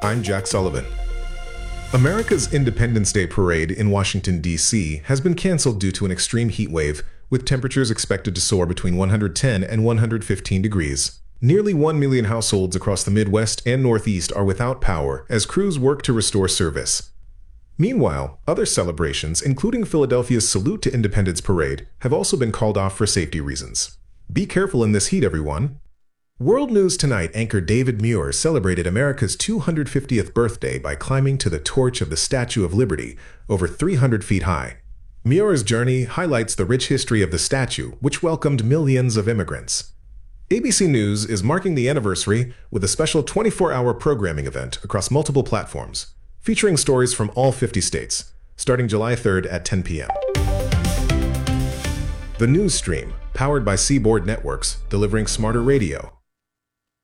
I'm Jack Sullivan. America's Independence Day parade in Washington, D.C. has been canceled due to an extreme heat wave, with temperatures expected to soar between 110 and 115 degrees. Nearly 1 million households across the Midwest and Northeast are without power as crews work to restore service. Meanwhile, other celebrations, including Philadelphia's Salute to Independence Parade, have also been called off for safety reasons. Be careful in this heat, everyone. World News Tonight anchor David Muir celebrated America's 250th birthday by climbing to the torch of the Statue of Liberty, over 300 feet high. Muir's journey highlights the rich history of the statue, which welcomed millions of immigrants. ABC News is marking the anniversary with a special 24-hour programming event across multiple platforms, featuring stories from all 50 states, starting July 3rd at 10 p.m. The News Stream, powered by Seaboard Networks, delivering smarter radio.